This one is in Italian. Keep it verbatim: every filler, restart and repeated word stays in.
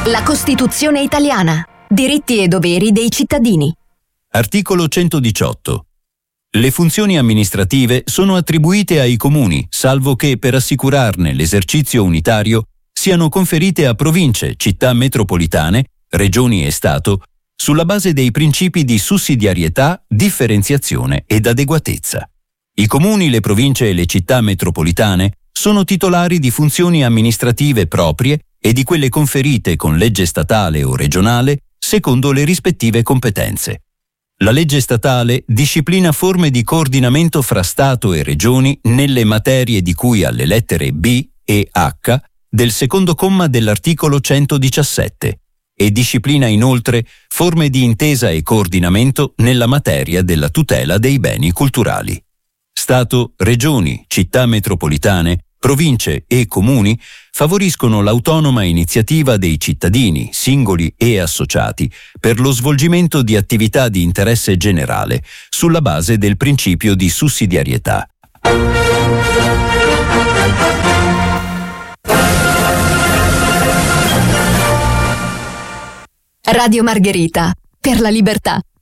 La Costituzione italiana. Diritti e doveri dei cittadini. Articolo centodiciotto. Le funzioni amministrative sono attribuite ai comuni, salvo che per assicurarne l'esercizio unitario siano conferite a province, città metropolitane, regioni e Stato, sulla base dei principi di sussidiarietà, differenziazione ed adeguatezza. I comuni, le province e le città metropolitane sono titolari di funzioni amministrative proprie e di quelle conferite con legge statale o regionale secondo le rispettive competenze. La legge statale disciplina forme di coordinamento fra Stato e Regioni nelle materie di cui alle lettere B e H del secondo comma dell'articolo centodiciassette e disciplina inoltre forme di intesa e coordinamento nella materia della tutela dei beni culturali. Stato, Regioni, città metropolitane, province e comuni favoriscono l'autonoma iniziativa dei cittadini, singoli e associati, per lo svolgimento di attività di interesse generale, sulla base del principio di sussidiarietà. Radio Margherita, per la libertà.